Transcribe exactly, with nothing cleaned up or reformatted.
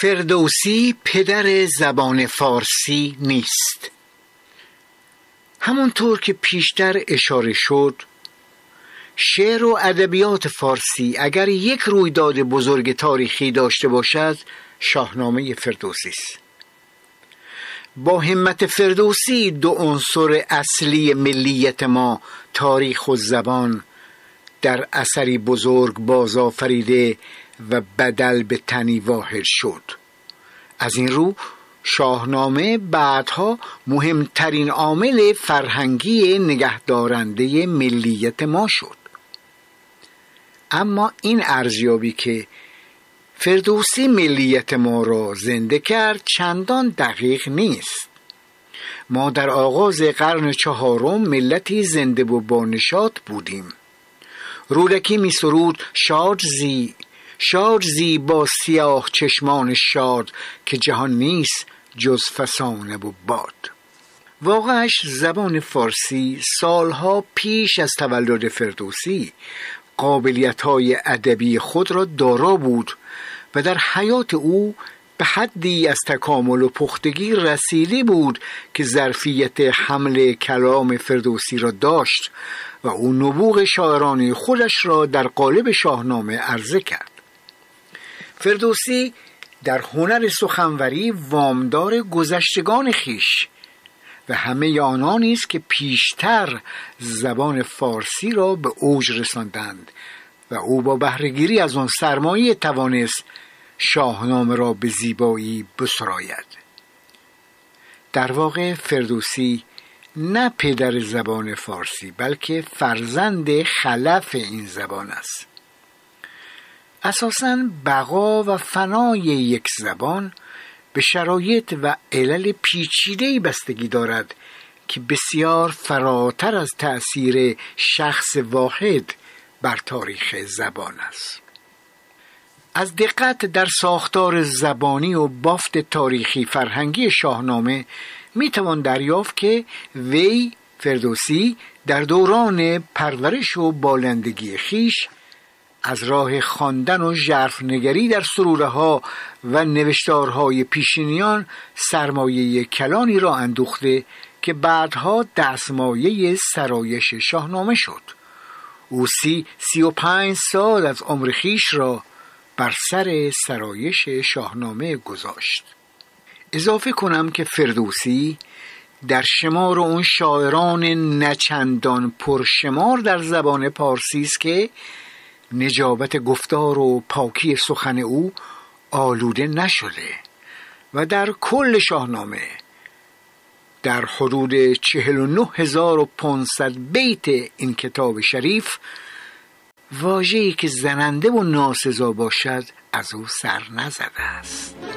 فردوسی پدر زبان فارسی نیست. همونطور که پیشتر اشاره شد، شعر و ادبیات فارسی اگر یک رویداد بزرگ تاریخی داشته باشد، شاهنامه فردوسی است. با همت فردوسی دو عنصر اصلی ملیت ما، تاریخ و زبان، در اثری بزرگ بازآفریده و بدل به تنی واحد شد. از این رو شاهنامه بعدها مهمترین عامل فرهنگی نگهدارنده ملیت ما شد. اما این ارزیابی که فردوسی ملیت ما را زنده کرد چندان دقیق نیست. ما در آغاز قرن چهارم ملتی زنده و بانشاط بودیم. رودکی می سرود شاد زی شاد زی با سیاه چشمان شاد، که جهان نیست جز فسانه و باد. واقعش زبان فارسی سالها پیش از تولد فردوسی قابلیت‌های ادبی خود را دارا بود و در حیات او به حدی از تکامل و پختگی رسیده بود که ظرفیت حمل کلام فردوسی را داشت و او نبوغ شاعرانه خودش را در قالب شاهنامه عرضه کرد. فردوسی در هنر سخنوری وامدار گذشتگان خیش و همه آنانی است که پیشتر زبان فارسی را به اوج رساندند و او با بهره‌گیری از آن سرمایه توانست شاهنامه را به زیبایی بسراید. در واقع فردوسی نه پدر زبان فارسی بلکه فرزند خلف این زبان است. اساساً بقا و فنای یک زبان به شرایط و علل پیچیده‌ای بستگی دارد که بسیار فراتر از تأثیر شخص واحد بر تاریخ زبان است. از دقت در ساختار زبانی و بافت تاریخی فرهنگی شاهنامه می توان دریافت که وی فردوسی در دوران پرورش و بالندگی خیش از راه خواندن و ژرف‌نگری در سروره‌ها و نوشتارهای پیشینیان سرمایه کلانی را اندوخته که بعدها دستمایه سرایش شاهنامه شد. او سی سی و پنج سال از عمر خیش را بر سر سرایش شاهنامه گذاشت. اضافه کنم که فردوسی در شمار اون شاعران نچندان پرشمار در زبان پارسی است که نجابت گفتار و پاکی سخن او آلوده نشده و در کل شاهنامه در حدود چهل و نه هزار و پانصد بیت این کتاب شریف واژه‌ای که زننده و ناسزا باشد از او سر نزده است.